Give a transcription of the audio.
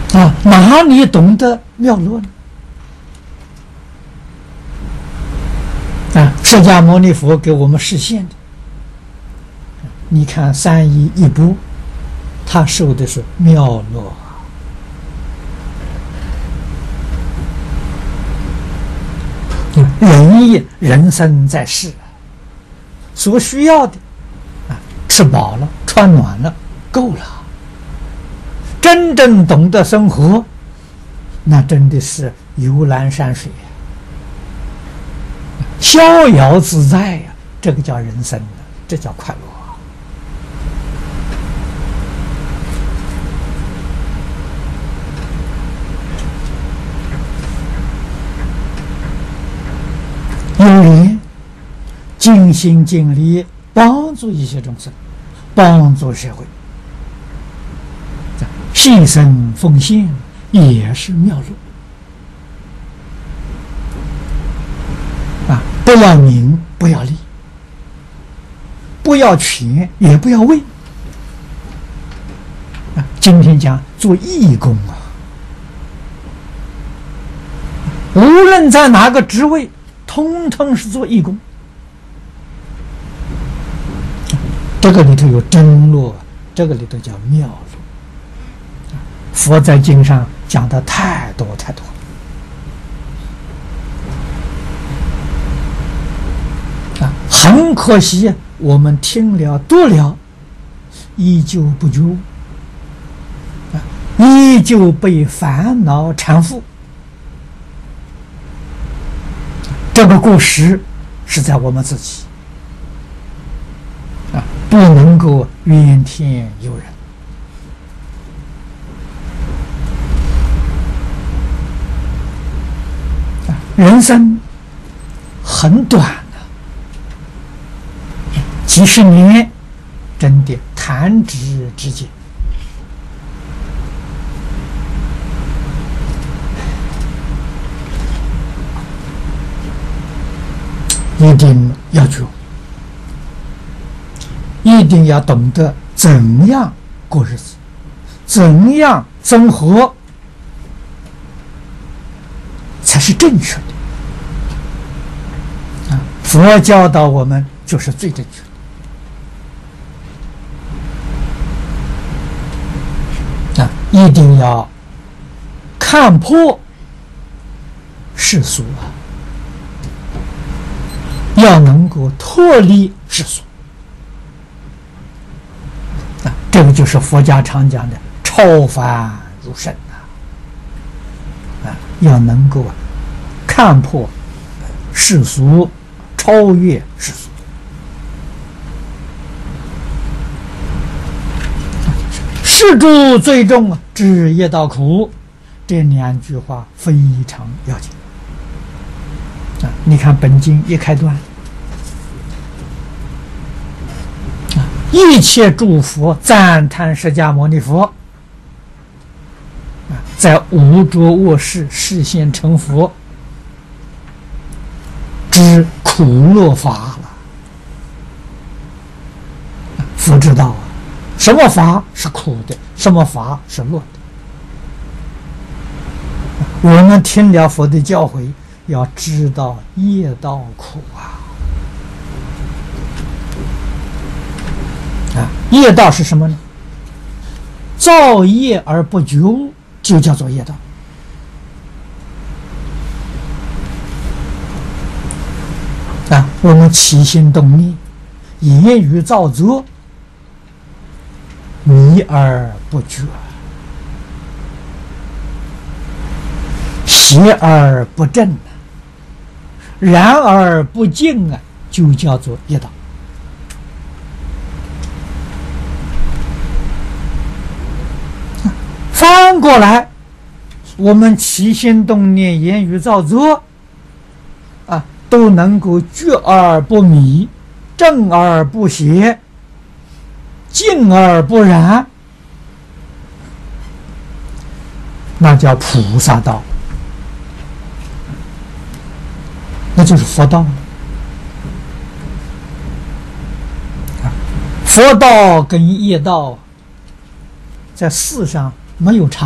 哪里懂得妙乐呢？释迦牟尼佛给我们示现的，你看三衣一钵，他受的是妙乐。人生在世，所需要的吃饱了，穿暖了，够了。真正懂得生活，那真的是游览山水，逍遥自在呀，这个叫人生，这叫快乐。有人尽心尽力帮助一些众生，帮助社会，牺牲奉献也是妙乐。不要名，不要利，不要权，也不要位。今天讲做义工无论在哪个职位，通通是做义工。这个里头有真乐，这个里头叫妙乐。佛在经上讲的太多太多。很可惜我们听了读了，依旧不觉，依旧被烦恼缠缚。这个过失是在我们自己，不能够怨天尤人。人生很短几十年，真的弹指之间。一定要觉，一定要懂得怎样过日子，怎样生活才是正确的。佛教导我们就是最正确的。一定要看破世俗要能够脱离世俗。这个就是佛家常讲的超凡入圣要能够看破世俗，超越世俗。世诸最重，知业道苦，这两句话非常要紧。你看本经一开端，一切诸佛赞叹释迦牟尼佛，在无着卧室示现成佛，知苦乐法了。佛知道什么法是苦的，什么法是乐的。我们听了佛的教诲，要知道业道苦业道是什么呢？造业而不觉，就叫做业道。我们起心动念，言语造作，迷而不觉，邪而不正，然而不净就叫做业道。翻过来，我们起心动念、言语造作都能够觉而不迷，正而不邪，净而不染，那叫菩萨道，那就是佛道。佛道跟业道在世上没有差。